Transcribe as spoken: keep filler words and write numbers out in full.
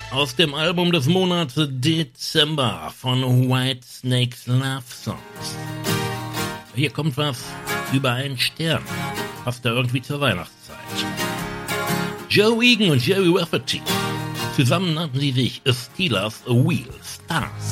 Aus dem Album des Monats Dezember von Whitesnakes Love Songs. Hier kommt was über einen Stern. Passt da irgendwie zur Weihnachtszeit. Joe Egan und Jerry Rafferty. Zusammen nannten sie sich A Steelers A Wheel Stars.